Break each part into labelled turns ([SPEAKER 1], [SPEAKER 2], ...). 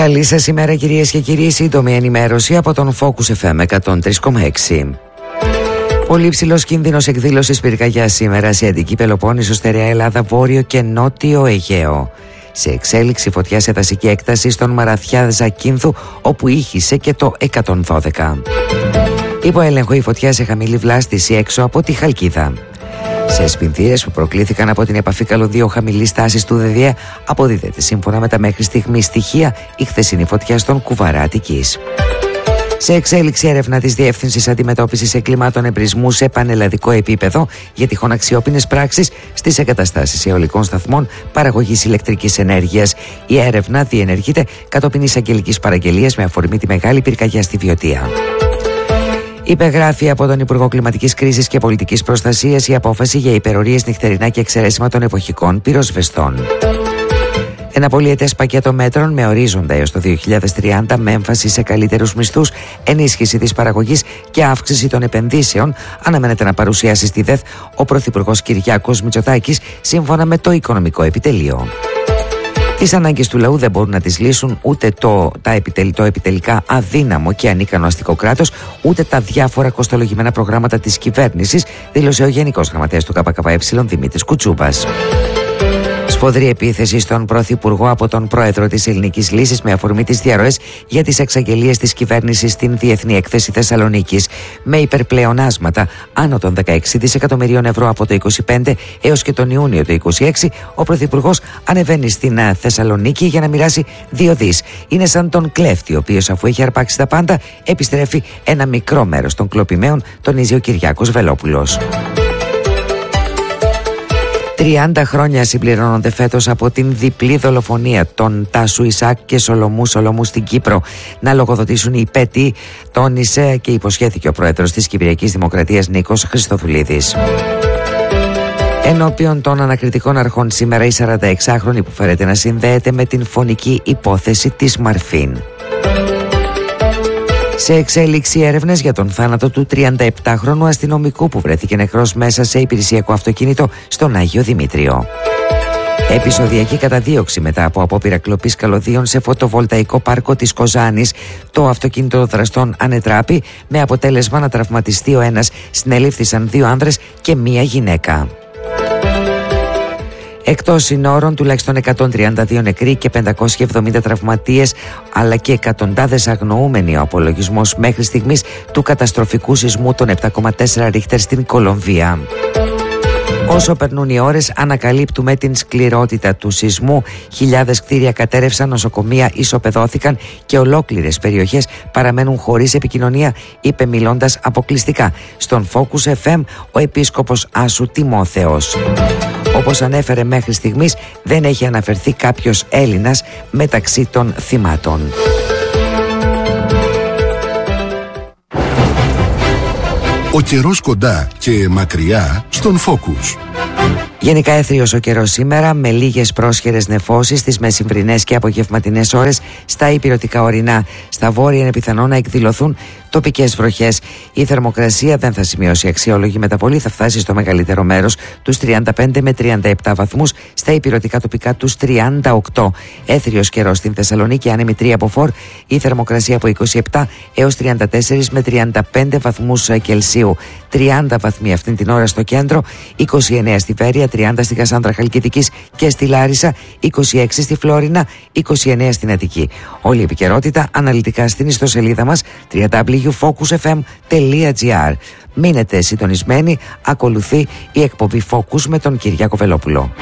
[SPEAKER 1] Καλή σας ημέρα κυρίες και κύριοι, σύντομη ενημέρωση από τον Focus FM 103,6. Πολύ ψηλός κίνδυνος εκδήλωσης πυρκαγιάς σήμερα σε Αττική Πελοπόννησο, Στερεά Ελλάδα, Βόρειο και Νότιο Αιγαίο. Σε εξέλιξη φωτιά σε δασική έκταση στον Μαραθιά Ζακίνθου, όπου ήχησε και το 112. Υπό έλεγχο η φωτιά σε χαμηλή βλάστηση έξω από τη Χαλκίδα. Σε σπινθήρες που προκλήθηκαν από την επαφή καλωδίου χαμηλής τάσης του ΔΔΕ, αποδίδεται σύμφωνα με τα μέχρι στιγμή στοιχεία η χθεσινή φωτιά στον Κουβαρά Αττικής. Σε εξέλιξη έρευνα της Διεύθυνσης Αντιμετώπισης Εγκλημάτων Εμπρισμού σε πανελλαδικό επίπεδο για τυχόν αξιόπινες πράξεις στις εγκαταστάσεις αιωλικών σταθμών παραγωγής ηλεκτρικής ενέργειας. Η έρευνα διενεργείται κατόπιν εισαγγελικής παραγγελίας με αφορμή τη μεγάλη πυρκαγιά στη Βιωτία. Υπεγράφει από τον Υπουργό Κλιματικής Κρίσης και Πολιτικής Προστασίας η απόφαση για υπερορίες νυχτερινά και εξαιρέσιμα των εποχικών πυροσβεστών. Ένα πολυετές πακέτο μέτρων με ορίζοντα έως το 2030 με έμφαση σε καλύτερους μισθούς, ενίσχυση της παραγωγής και αύξηση των επενδύσεων αναμένεται να παρουσιάσει στη ΔΕΘ ο Πρωθυπουργός Κυριάκος Μητσοτάκης σύμφωνα με το Οικονομικό Επιτελείο. Τις ανάγκες του λαού δεν μπορούν να τις λύσουν ούτε το επιτελικά αδύναμο και ανίκανο αστικό κράτος, ούτε τα διάφορα κοστολογημένα προγράμματα της κυβέρνησης, δήλωσε ο Γενικός Γραμματέας του ΚΚΕ Δημήτρης Κουτσούμπας. Σφοδρή επίθεση στον Πρωθυπουργό από τον Πρόεδρο της Ελληνικής Λύσης με αφορμή τις διαρροές για τις εξαγγελίες της κυβέρνησης στην Διεθνή Έκθεση Θεσσαλονίκης. Με υπερπλεονάσματα άνω των 16 δισεκατομμυρίων ευρώ από το 2025 έως και τον Ιούνιο του 2026, ο Πρωθυπουργός ανεβαίνει στην Θεσσαλονίκη για να μοιράσει 2 δις. Είναι σαν τον κλέφτη, ο οποίος αφού έχει αρπάξει τα πάντα, επιστρέφει ένα μικρό μέρος των κλοπημαίων, τονίζει ο Κυριάκος Βελόπουλος. 30 χρόνια συμπληρώνονται φέτος από την διπλή δολοφονία των Τάσου Ισάκ και Σολομού στην Κύπρο. Να λογοδοτήσουν οι υπέτειοι, τόνισε και υποσχέθηκε ο πρόεδρος της Κυπριακής Δημοκρατίας Νίκος Χριστοδουλίδης. Ενώπιον των ανακριτικών αρχών σήμερα η 46χρονη που φέρεται να συνδέεται με την φωνική υπόθεση της Μαρφίν. Σε εξέλιξη έρευνες για τον θάνατο του 37χρονου αστυνομικού που βρέθηκε νεκρός μέσα σε υπηρεσιακό αυτοκίνητο στον Άγιο Δημήτριο. Επεισοδιακή καταδίωξη μετά από απόπειρα κλοπής καλωδίων σε φωτοβολταϊκό πάρκο της Κοζάνης. Το αυτοκίνητο των δραστών ανετράπη με αποτέλεσμα να τραυματιστεί ο ένας. Συνελήφθησαν 2 άνδρες και 1 γυναίκα. Εκτός συνόρων, τουλάχιστον 132 νεκροί και 570 τραυματίες, αλλά και εκατοντάδες αγνοούμενοι ο απολογισμός μέχρι στιγμής του καταστροφικού σεισμού των 7,4 ρίχτερ στην Κολομβία. Όσο περνούν οι ώρες, ανακαλύπτουμε την σκληρότητα του σεισμού. Χιλιάδες κτίρια κατέρευσαν, νοσοκομεία ισοπεδώθηκαν και ολόκληρες περιοχές παραμένουν χωρίς επικοινωνία, είπε μιλώντας αποκλειστικά στον Focus FM ο επίσκοπος Άσου Τιμόθεος. Όπως ανέφερε μέχρι στιγμής, δεν έχει αναφερθεί κάποιος Έλληνας μεταξύ των θυμάτων.
[SPEAKER 2] Ο καιρός κοντά και μακριά στον Focus.
[SPEAKER 1] Γενικά έθριος ο καιρός σήμερα με λίγες πρόσχερες νεφώσεις στις μεσημβρινές και απογευματινές ώρες στα ηπειρωτικά ορεινά. Στα βόρεια είναι πιθανό να εκδηλωθούν τοπικές βροχές. Η θερμοκρασία δεν θα σημειώσει αξιόλογη μεταβολή, θα φτάσει στο μεγαλύτερο μέρος τους 35 με 37 βαθμούς, στα ηπειρωτικά τοπικά τους 38. Έθριος καιρός στην Θεσσαλονίκη, άνεμη 3 από 4, η θερμοκρασία από 27 έως 34 με 35 βαθμούς Κελσίου. 30 βαθμοί αυτήν την ώρα στο κέντρο, 29 στη Βέρεια, 30 στη Κασάνδρα Χαλκιδικής και στη Λάρισα, 26 στη Φλόρινα, 29 στην Αττική. Όλη η επικαιρότητα αναλυτικά στην ιστοσελίδα μας www.focusfm.gr. Μείνετε συντονισμένοι, ακολουθεί η εκπομπή Focus με τον Κυριάκο Βελόπουλο.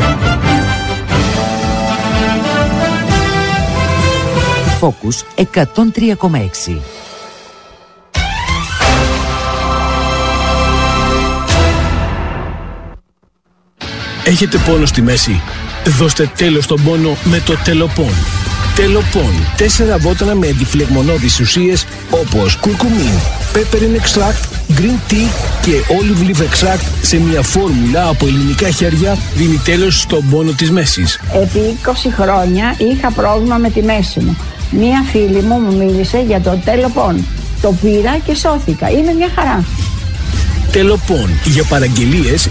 [SPEAKER 1] Focus 103,6.
[SPEAKER 3] Έχετε πόνο στη μέση? Δώστε τέλος στον πόνο με το Τελοπών. Τελοπών. 4 βότανα με αντιφλεγμονώδεις ουσίες όπως κουρκουμίν, peppermint extract, green tea και olive leaf extract σε μια φόρμουλα από ελληνικά χέρια δίνει τέλος στον πόνο της μέσης.
[SPEAKER 4] Επί 20 χρόνια είχα πρόβλημα με τη μέση μου. Μία φίλη μου μίλησε για το Τελοπών. Το πήρα και σώθηκα. Είναι μια χαρά.
[SPEAKER 3] Τελοπών. Για παραγγελίες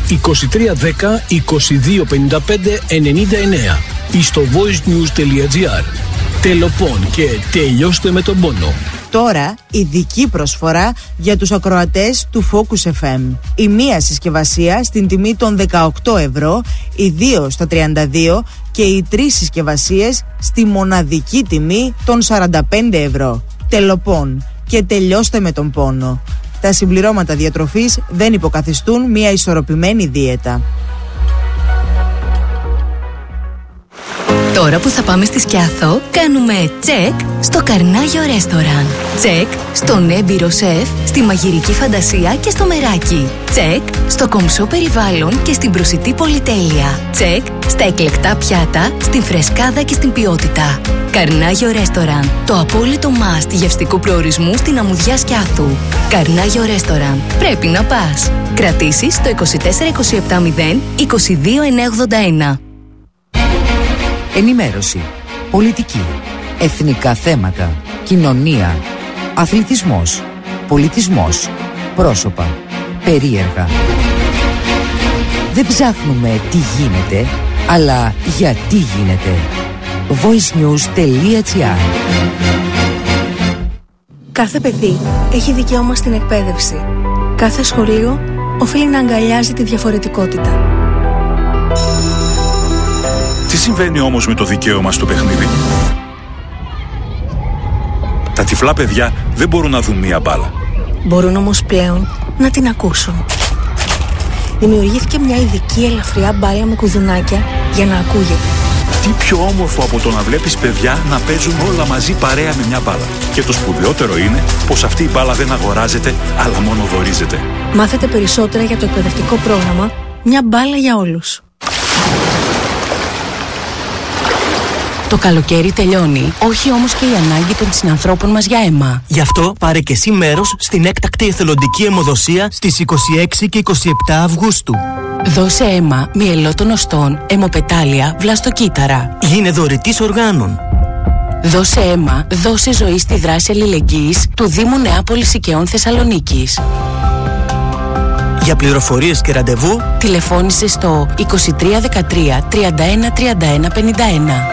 [SPEAKER 3] 2310 2255 99 ή στο voicenews.gr. Τελοπών και τελειώστε με τον πόνο.
[SPEAKER 5] Τώρα ειδική προσφορά για τους ακροατές του Focus FM. Η μία συσκευασία στην τιμή των 18 ευρώ, οι δύο στα 32 και οι τρεις συσκευασίες στη μοναδική τιμή των 45 ευρώ. Τελοπών και τελειώστε με τον πόνο. Τα συμπληρώματα διατροφής δεν υποκαθιστούν μια ισορροπημένη δίαιτα.
[SPEAKER 6] Τώρα που θα πάμε στη Σκιάθο, κάνουμε τσεκ στο Καρνάγιο Ρέστοραν. Τσεκ στον έμπειρο σεφ, στη μαγειρική φαντασία και στο μεράκι. Τσεκ στο κομψό περιβάλλον και στην προσιτή πολυτέλεια. Τσεκ στα εκλεκτά πιάτα, στην φρεσκάδα και στην ποιότητα. Καρνάγιο Ρέστοραν, το απόλυτο must γευστικού προορισμού στην αμμουδιά Σκιάθου. Καρνάγιο Ρέστοραν, πρέπει να πας. Κρατήσεις στο 24270 22981.
[SPEAKER 1] Ενημέρωση, πολιτική, εθνικά θέματα, κοινωνία, αθλητισμός, πολιτισμός, πρόσωπα, περίεργα. Δεν ψάχνουμε τι γίνεται, αλλά γιατί γίνεται. voicenews.gr.
[SPEAKER 7] Κάθε παιδί έχει δικαίωμα στην εκπαίδευση. Κάθε σχολείο οφείλει να αγκαλιάζει τη διαφορετικότητα.
[SPEAKER 8] Τι συμβαίνει όμως με το δικαίωμα στο παιχνίδι? Τα τυφλά παιδιά δεν μπορούν να δουν μία μπάλα.
[SPEAKER 7] Μπορούν όμως πλέον να την ακούσουν. Δημιουργήθηκε μια ειδική ελαφριά μπάλα με κουδουνάκια για να ακούγεται.
[SPEAKER 8] Τι πιο όμορφο από το να βλέπεις παιδιά να παίζουν όλα μαζί παρέα με μια μπάλα. Και το σπουδαιότερο είναι πως αυτή η μπάλα δεν αγοράζεται, αλλά μόνο δωρίζεται.
[SPEAKER 7] Μάθετε περισσότερα για το εκπαιδευτικό πρόγραμμα «Μια μπάλα για όλους».
[SPEAKER 9] Το καλοκαίρι τελειώνει, όχι όμως και η ανάγκη των συνανθρώπων μας για αίμα.
[SPEAKER 10] Γι' αυτό πάρε και εσύ μέρος στην έκτακτη εθελοντική αιμοδοσία στις 26 και 27 Αυγούστου.
[SPEAKER 9] Δώσε αίμα μυελό των οστών, αιμοπετάλια, βλαστοκύτταρα.
[SPEAKER 10] Γίνε δωρητής οργάνων.
[SPEAKER 9] Δώσε αίμα, δώσε ζωή στη δράση αλληλεγγύης του Δήμου Νεάπολης Οικαιών Θεσσαλονίκης.
[SPEAKER 10] Για πληροφορίες και ραντεβού,
[SPEAKER 9] τηλεφώνησε στο 2313 31 31 51.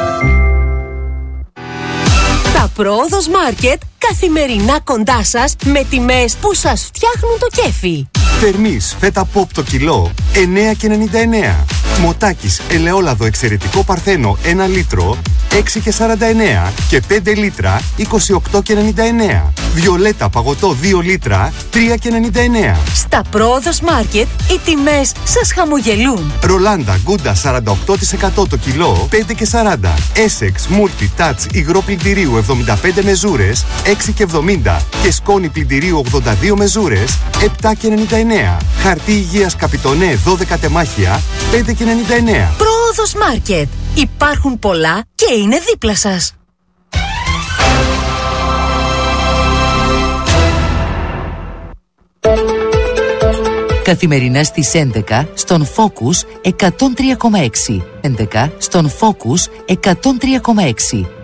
[SPEAKER 11] Τα Πρόοδος Μάρκετ καθημερινά κοντά σας με τιμές που σας φτιάχνουν το κέφι.
[SPEAKER 12] Θερμής φέτα ποπ το κιλό 9,99. Μοτάκης ελαιόλαδο εξαιρετικό παρθένο 1 λίτρο 6,49 και 5 λίτρα 28,99. Βιολέτα παγωτό 2 λίτρα 3,99.
[SPEAKER 11] Στα Πρόοδος Μάρκετ οι τιμές σας χαμογελούν.
[SPEAKER 12] Ρολάντα Γκούντα 48% το κιλό 5,40. Essex Multi Touch υγρό πλυντηρίου 75 μεζούρες 6,70 και σκόνη πλυντηρίου 82 μεζούρες 7,99. Χαρτί υγείας Καπιτονέ 12 τεμάχια 5,99.
[SPEAKER 11] Πρόοδος Μάρκετ. Υπάρχουν πολλά και είναι δίπλα σας.
[SPEAKER 1] Καθημερινά στις 11 στον Focus 103,6. 11 στον Focus 103,6.